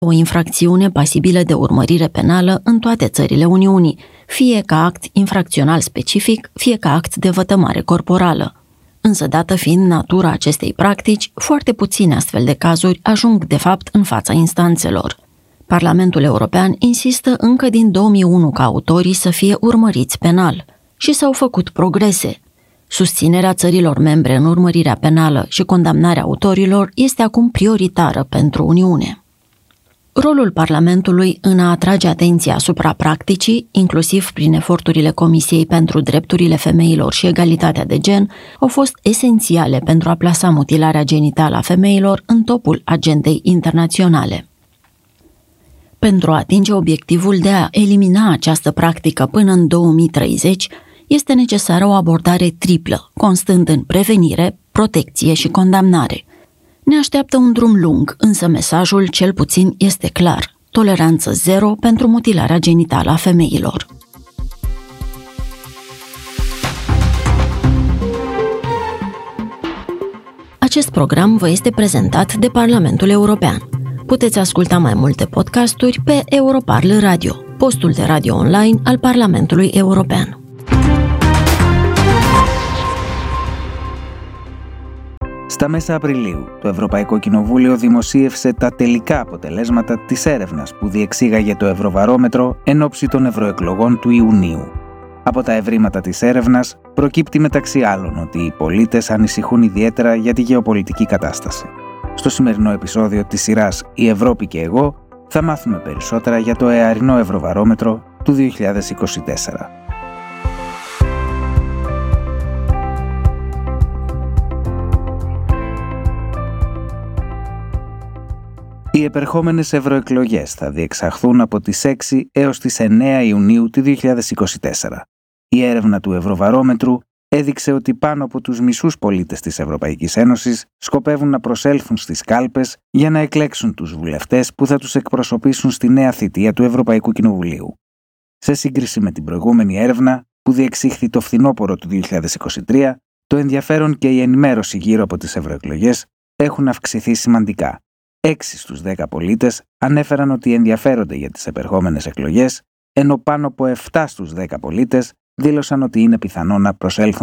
o infracțiune pasibilă de urmărire penală în toate țările Uniunii, fie ca act infracțional specific, fie ca act de vătămare corporală. Însă, dată fiind natura acestei practici, foarte puține astfel de cazuri ajung de fapt în fața instanțelor. Parlamentul European insistă încă din 2001 ca autorii să fie urmăriți penal și s-au făcut progrese. Susținerea țărilor membre în urmărirea penală și condamnarea autorilor este acum prioritară pentru Uniune. Rolul Parlamentului în a atrage atenția asupra practicii, inclusiv prin eforturile Comisiei pentru Drepturile Femeilor și Egalitatea de Gen, au fost esențiale pentru a plasa mutilarea genitală a femeilor în topul agendei internaționale. Pentru a atinge obiectivul de a elimina această practică până în 2030, este necesară o abordare triplă, constând în prevenire, protecție și condamnare. Ne așteaptă un drum lung, însă mesajul cel puțin este clar: toleranță zero pentru mutilarea genitală a femeilor. Acest program vă este prezentat de Parlamentul European. Puteți asculta mai multe podcasturi pe Europarl Radio, postul de radio online al Parlamentului European. Στα μέσα Απριλίου, το Ευρωπαϊκό Κοινοβούλιο δημοσίευσε τα τελικά αποτελέσματα της έρευνας που διεξήγαγε το Ευρωβαρόμετρο εν ώψη των ευρωεκλογών του Ιουνίου. Από τα ευρήματα της έρευνας προκύπτει μεταξύ άλλων ότι οι πολίτες ανησυχούν ιδιαίτερα για τη γεωπολιτική κατάσταση. Στο σημερινό επεισόδιο της σειράς «Η Ευρώπη και εγώ» θα μάθουμε περισσότερα για το εαρινό Ευρωβαρόμετρο του 2024. Οι επερχόμενες ευρωεκλογές θα διεξαχθούν από τις 6 έως τις 9 Ιουνίου του 2024. Η έρευνα του Ευρωβαρόμετρου έδειξε ότι πάνω από τους μισούς πολίτες της Ευρωπαϊκής Ένωσης σκοπεύουν να προσέλθουν στις κάλπες για να εκλέξουν τους βουλευτές που θα τους εκπροσωπήσουν στη νέα θητεία του Ευρωπαϊκού Κοινοβουλίου. Σε σύγκριση με την προηγούμενη έρευνα, που διεξήχθη το φθινόπωρο του 2023, το ενδιαφέρον και η ενημέρωση γύρω από τις ευρωεκλογές έχουν αυξηθεί σημαντικά. 6 στους 10 πολίτες ανέφεραν ότι ενδιαφέρονται για τις επερχόμενες εκλογές, ενώ πάνω από 7 στους 10 πολίτες δήλωσαν ότι είναι πιθανό να προσέλθουν